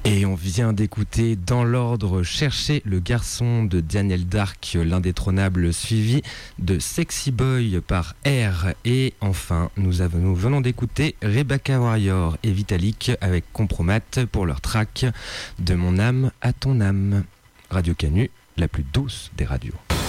Et on vient d'écouter dans l'ordre Chercher le garçon de Daniel Dark, l'indétrônable, suivi de Sexy Boy par R. Et enfin, nous venons d'écouter Rebecca Warrior et Vitalik avec Compromat pour leur track De mon âme à ton âme. Radio Canu, la plus douce des radios.